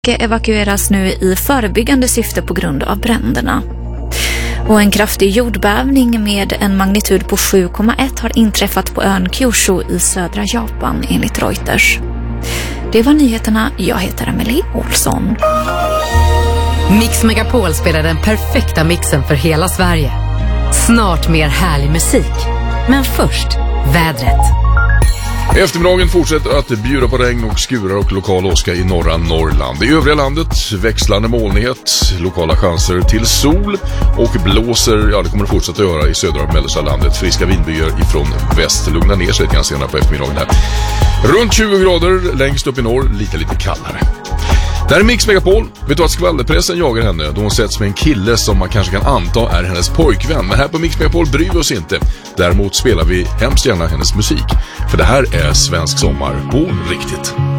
evakueras nu i förebyggande syfte på grund av bränderna. Och en kraftig jordbävning med en magnitud på 7,1 har inträffat på ön Kyushu i södra Japan enligt Reuters. Det var nyheterna. Jag heter Emelie Olsson. Mix Megapol spelar den perfekta mixen för hela Sverige. Snart mer härlig musik. Men först, vädret. Eftermiddagen fortsätter att bjuda på regn och skurar och lokal åska i norra Norrland. I övriga landet växlande molnighet, lokala chanser till sol och blåser, ja det kommer att fortsätta göra i södra och mellersta landet. Friska vindbyar ifrån väst, lugnar ner sig lite senare på eftermiddagen här. Runt 20 grader, längst upp i norr, lite kallare. Där är Mix Megapol. Vet du att skvallerpressen jagar henne då hon sätts med en kille som man kanske kan anta är hennes pojkvän. Men här på Mix Megapol bryr vi oss inte. Däremot spelar vi hemskt gärna hennes musik. För det här är svensk sommar på riktigt.